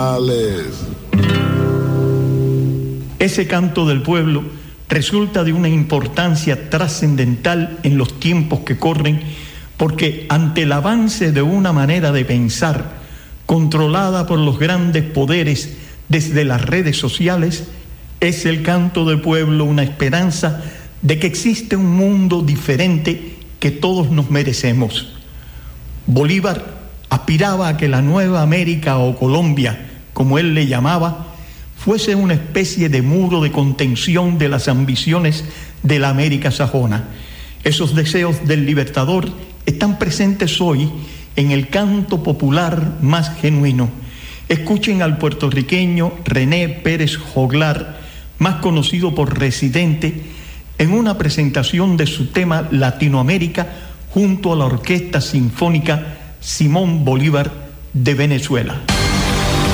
Ese canto del pueblo resulta de una importancia trascendental en los tiempos que corren, porque ante el avance de una manera de pensar controlada por los grandes poderes desde las redes sociales, es el canto del pueblo una esperanza de que existe un mundo diferente que todos nos merecemos. Bolívar aspiraba a que la Nueva América o Colombia, como él le llamaba, fuese una especie de muro de contención de las ambiciones de la América sajona. Esos deseos del libertador están presentes hoy en el canto popular más genuino. Escuchen al puertorriqueño René Pérez Joglar, más conocido por Residente, en una presentación de su tema Latinoamérica junto a la Orquesta Sinfónica Simón Bolívar de Venezuela.